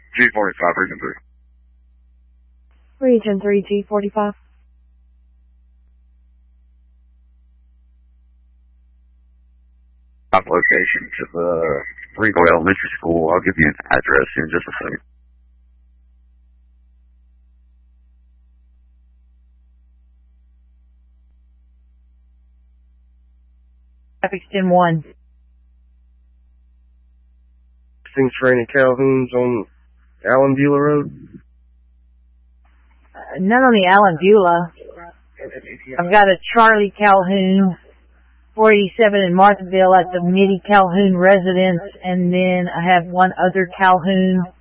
G45, Region 3. Region 3, G45. Location to the Rigo Elementary School. I'll give you an address here in just a second. Traffic Stem 1. Things training Calhoun's on Allen Beulah Road. None on the Allen Beulah. I've got a Charlie Calhoun, 487 in Martinville at the Mitty Calhoun residence, and then I have one other Calhoun